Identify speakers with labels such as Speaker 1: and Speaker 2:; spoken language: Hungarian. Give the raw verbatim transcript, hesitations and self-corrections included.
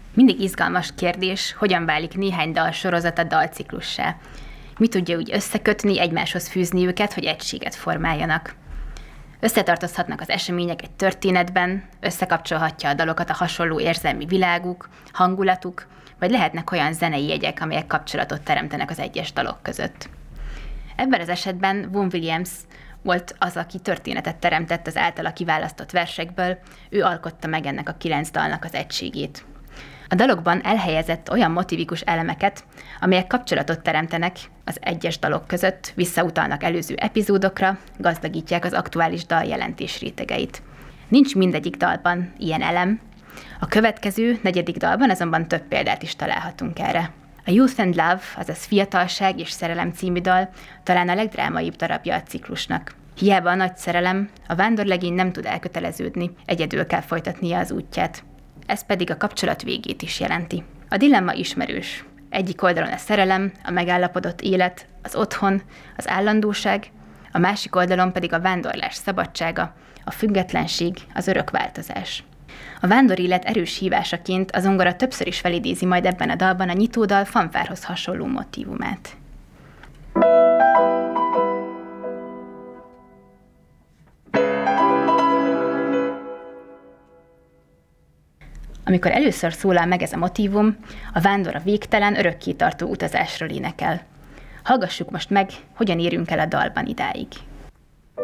Speaker 1: Mindig izgalmas kérdés, hogyan válik néhány dal sorozata dalciklussá. Mi tudja úgy összekötni, egymáshoz fűzni őket, hogy egységet formáljanak. Összetartozhatnak az események egy történetben, összekapcsolhatja a dalokat a hasonló érzelmi világuk, hangulatuk, vagy lehetnek olyan zenei jegyek, amelyek kapcsolatot teremtenek az egyes dalok között. Ebben az esetben Vaughan Williams volt az, aki történetet teremtett az általa kiválasztott versekből, ő alkotta meg ennek a kilenc dalnak az egységét. A dalokban elhelyezett olyan motivikus elemeket, amelyek kapcsolatot teremtenek az egyes dalok között, visszautalnak előző epizódokra, gazdagítják az aktuális dal jelentés rétegeit. Nincs mindegyik dalban ilyen elem, a következő, negyedik dalban azonban több példát is találhatunk erre. A Youth and Love, azaz Fiatalság és Szerelem című dal talán a legdrámaibb darabja a ciklusnak. Hiába a nagy szerelem, a vándorlegény nem tud elköteleződni, egyedül kell folytatnia az útját. Ez pedig a kapcsolat végét is jelenti. A dilemma ismerős. Egyik oldalon a szerelem, a megállapodott élet, az otthon, az állandóság, a másik oldalon pedig a vándorlás szabadsága, a függetlenség, az örök változás. A vándor-élet erős hívásaként a zongora többször is felidézi majd ebben a dalban a nyitódal fanfárhoz hasonló motívumát. Amikor először szólal meg ez a motívum, a vándor a végtelen, örökké tartó utazásról énekel. Hallgassuk most meg, hogyan érünk el a dalban idáig.